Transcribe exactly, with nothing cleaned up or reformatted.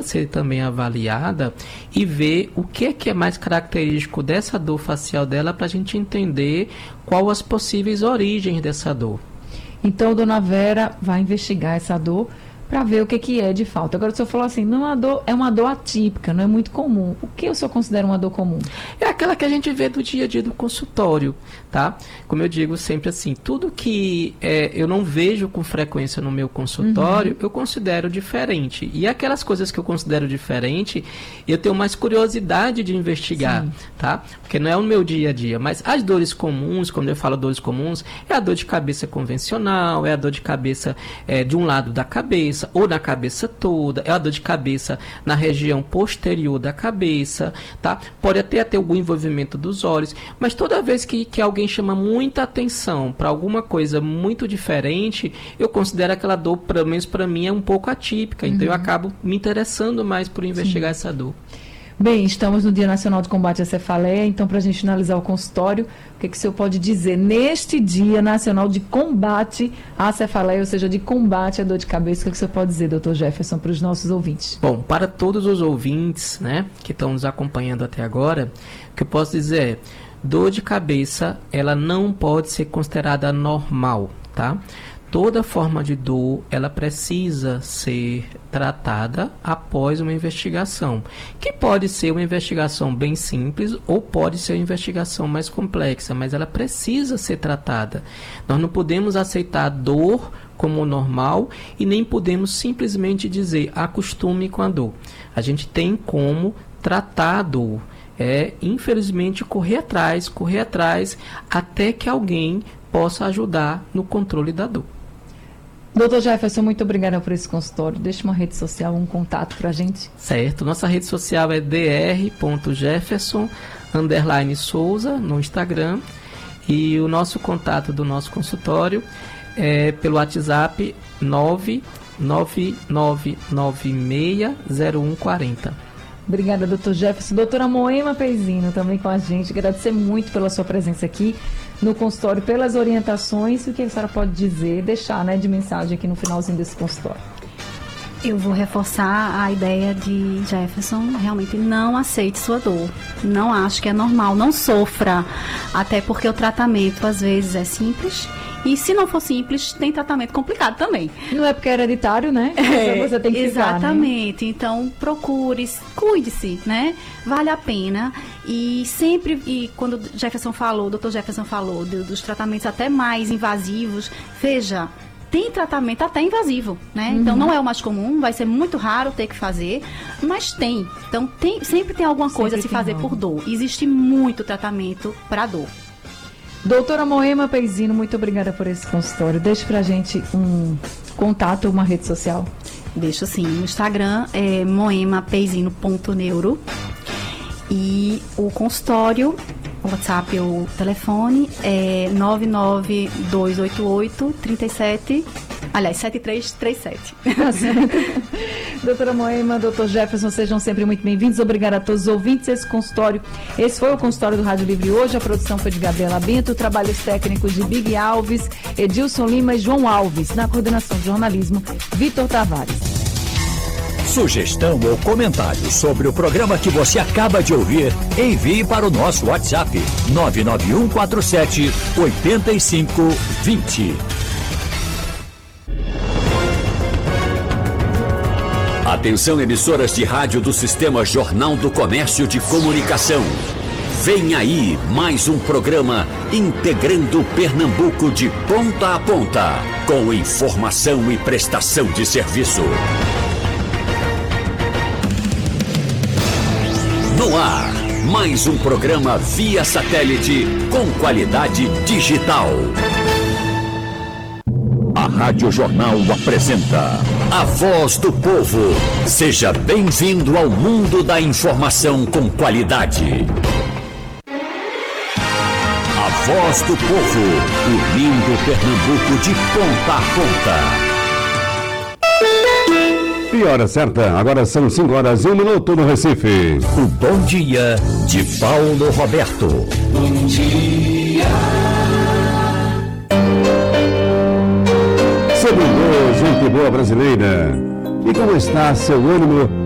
ser também avaliada e ver o que é, que é mais característico dessa dor facial dela para a gente entender qual as possíveis origens dessa dor. Então, dona Vera vai investigar essa dor para ver o que, que é de fato. Agora, o senhor falou assim, não é, uma dor, é uma dor atípica, não é muito comum. O que o senhor considera uma dor comum? É aquela que a gente vê do dia a dia do consultório, tá? Como eu digo sempre assim, tudo que é, eu não vejo com frequência no meu consultório, uhum. eu considero diferente. E aquelas coisas que eu considero diferente, eu tenho mais curiosidade de investigar, Sim. tá? Porque não é o meu dia a dia. Mas as dores comuns, quando eu falo dores comuns, é a dor de cabeça convencional, é a dor de cabeça é, de um lado da cabeça, ou na cabeça toda, é a dor de cabeça na região posterior da cabeça, tá? Pode até ter algum envolvimento dos olhos, mas toda vez que, que alguém chama muita atenção para alguma coisa muito diferente, eu considero aquela dor, pelo menos para mim, é um pouco atípica, então uhum. eu acabo me interessando mais por investigar Sim. essa dor. Bem, estamos no Dia Nacional de Combate à Cefaleia, então para a gente finalizar o consultório, o que, que o senhor pode dizer neste Dia Nacional de Combate à Cefaleia, ou seja, de combate à dor de cabeça, o que, que o senhor pode dizer, doutor Jefferson, para os nossos ouvintes? Bom, para todos os ouvintes, né, que estão nos acompanhando até agora, o que eu posso dizer é, dor de cabeça, ela não pode ser considerada normal, tá? Toda forma de dor, ela precisa ser tratada após uma investigação, que pode ser uma investigação bem simples ou pode ser uma investigação mais complexa, mas ela precisa ser tratada. Nós não podemos aceitar a dor como normal e nem podemos simplesmente dizer acostume com a dor. A gente tem como tratar a dor. É, infelizmente, correr atrás, correr atrás, até que alguém possa ajudar no controle da dor. doutor Jefferson, muito obrigada por esse consultório. Deixa uma rede social, um contato para a gente. Certo. Nossa rede social é dr ponto jefferson underline souza no Instagram. E o nosso contato do nosso consultório é pelo WhatsApp nove nove nove nove seis zero um quatro zero. Obrigada, doutor Jefferson. Doutora Moema Pezzino também com a gente. Agradecer muito pela sua presença aqui no consultório, pelas orientações. E o que a senhora pode dizer, deixar, né, de mensagem aqui no finalzinho desse consultório? Eu vou reforçar a ideia de Jefferson, realmente não aceite sua dor. Não acho que é normal, não sofra. Até porque o tratamento às vezes é simples. E se não for simples, tem tratamento complicado também. Não é porque é hereditário, né? É, você tem que exatamente. Ficar, né? Então, procure, cuide-se, né? Vale a pena. E sempre, e quando o Jefferson falou, o doutor Jefferson falou do, dos tratamentos até mais invasivos, veja, tem tratamento até invasivo, né? Uhum. Então, não é o mais comum, vai ser muito raro ter que fazer, mas tem. Então, tem, sempre tem alguma coisa sempre a se fazer algo por dor. Existe muito tratamento para dor. Doutora Moema Pezzino, muito obrigada por esse consultório. Deixe pra gente um contato, uma rede social. Deixo sim. No Instagram é moema pezzino ponto neuro. E o consultório, o WhatsApp ou o telefone é nove nove dois oito oito três sete, aliás, sete três três sete. Doutora Moema, doutor Jefferson, sejam sempre muito bem-vindos. Obrigada a todos os ouvintes. Esse consultório, esse foi o consultório do Rádio Livre hoje. A produção foi de Gabriela Bento, trabalhos técnicos de Big Alves, Edilson Lima e João Alves. Na coordenação de jornalismo, Vitor Tavares. Sugestão ou comentário sobre o programa que você acaba de ouvir, envie para o nosso WhatsApp nove nove um quatro sete oito cinco dois zero. Atenção, emissoras de rádio do Sistema Jornal do Comércio de Comunicação. Vem aí mais um programa integrando Pernambuco de ponta a ponta, com informação e prestação de serviço. No ar, mais um programa via satélite com qualidade digital. A Rádio Jornal apresenta A Voz do Povo. Seja bem-vindo ao mundo da informação com qualidade. A Voz do Povo, unindo Pernambuco de ponta a ponta. E hora certa, agora são cinco horas e um minuto no Recife. O Bom Dia de Paulo Roberto. Bom dia. Segundou, gente boa brasileira. E como está seu ânimo